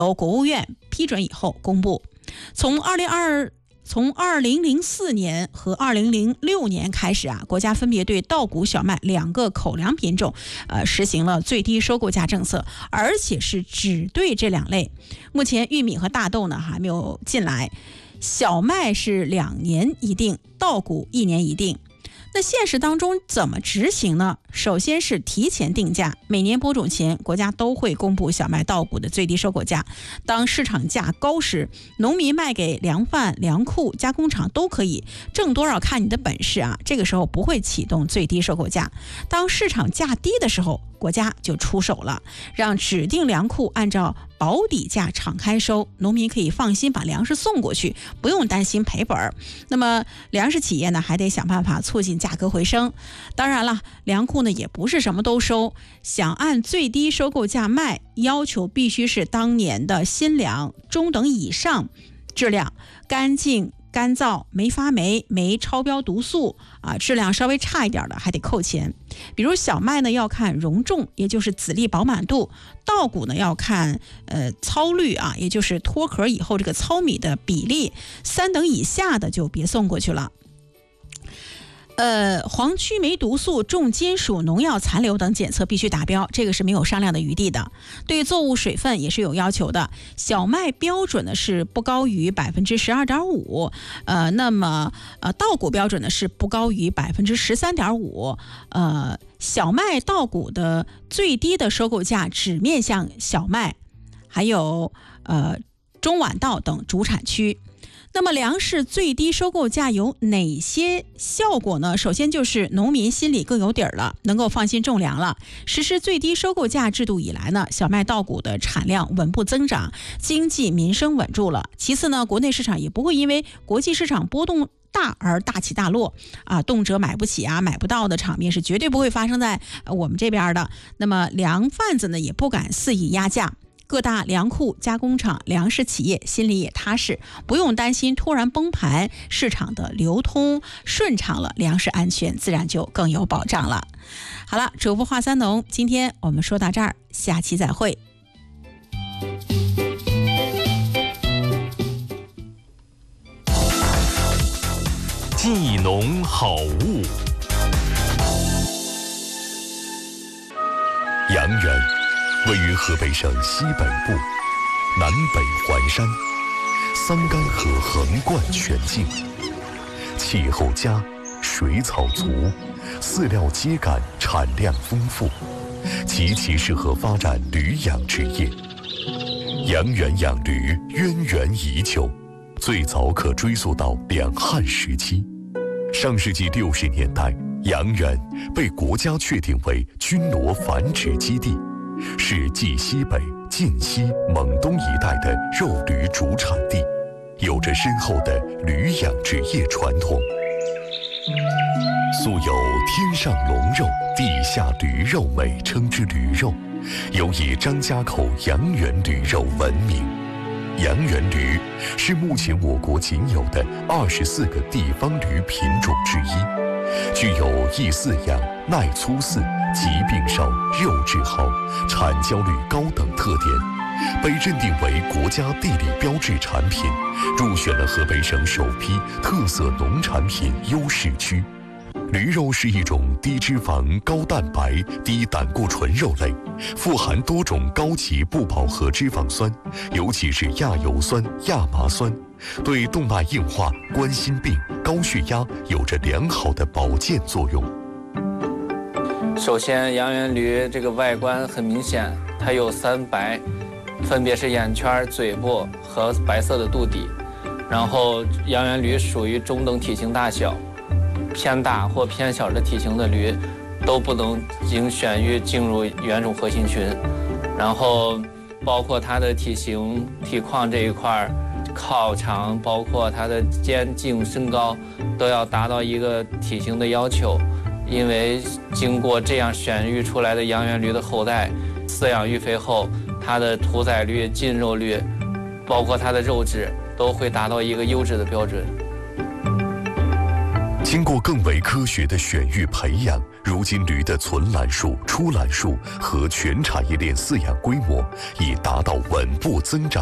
由国务院批准以后公布。从2004年和2006年开始国家分别对稻谷、小麦2个口粮品种实行了最低收购价政策，而且是只对这2类。目前玉米和大豆呢还没有进来，小麦是2年一定，稻谷1年一定。那现实当中怎么执行呢？首先是提前定价，每年播种前国家都会公布小麦、稻谷的最低收购价。当市场价高时，农民卖给粮贩、粮库、加工厂都可以，挣多少看你的本事这个时候不会启动最低收购价。当市场价低的时候，国家就出手了，让指定粮库按照保底价敞开收，农民可以放心把粮食送过去，不用担心赔本。那么粮食企业呢，还得想办法促进价格回升。当然了，粮库呢也不是什么都收，想按最低收购价卖，要求必须是当年的新粮，中等以上质量，干净干燥，没发霉，没超标毒素质量稍微差一点的还得扣钱。比如小麦呢要看容重，也就是籽粒饱满度；稻谷呢要看糙率也就是脱壳以后这个糙米的比例，3等以下的就别送过去了。黄曲霉毒素、重金属、农药残留等检测必须达标，这个是没有商量的余地的。对作物水分也是有要求的，小麦标准的是不高于 12.5%，那么稻谷标准的是不高于 13.5%。小麦、稻谷的最低的收购价只面向小麦，还有中晚稻等主产区。那么粮食最低收购价有哪些效果呢？首先就是农民心里更有底儿了，能够放心种粮了。实施最低收购价制度以来呢，小麦、稻谷的产量稳步增长，经济民生稳住了。其次呢，国内市场也不会因为国际市场波动大而大起大落动辄买不起买不到的场面是绝对不会发生在我们这边的。那么粮贩子呢也不敢肆意压价。各大粮库、加工厂、粮食企业心里也踏实，不用担心突然崩盘，市场的流通顺畅了，粮食安全自然就更有保障了。好了，主播话3农，今天我们说到这儿，下期再会。 技农好物，阳源位于河北省西北部，南北环山，桑干河横贯全境，气候佳，水草足，饲料秸秆产量丰富，极其适合发展驴养殖业。阳源养驴渊源已久，最早可追溯到两汉时期。上世纪60年代，阳源被国家确定为军骡繁殖基地，是冀西北、晋西、蒙东一带的肉驴主产地，有着深厚的驴养殖业传统。素有天上龙肉，地下驴肉美称之驴肉，尤以张家口阳源驴肉闻名。阳源驴是目前我国仅有的24个地方驴品种之一，具有易饲养、耐粗饲、疾病少、肉质好、产焦率高等特点，被认定为国家地理标志产品，入选了河北省首批特色农产品优势区。驴肉是一种低脂肪、高蛋白、低胆固醇肉类，富含多种高级不饱和脂肪酸，尤其是亚油酸、亚麻酸，对动脉硬化、冠心病、高血压有着良好的保健作用。 首先，阳源驴这个外观很明显，它有3白，分别是眼圈、嘴部和白色的肚底。然后，阳源驴属于中等体型大小。偏大或偏小的体型的驴都不能经选育进入原种核心群，然后包括它的体型、体况这一块，靠长，包括它的肩颈、身高都要达到一个体型的要求。因为经过这样选育出来的阳源驴的后代，饲养育肥后，它的屠宰率、进肉率，包括它的肉质都会达到一个优质的标准。 经过更为科学的选育培养，如今驴的存栏数、出栏数和全产业链饲养规模已达到稳步增长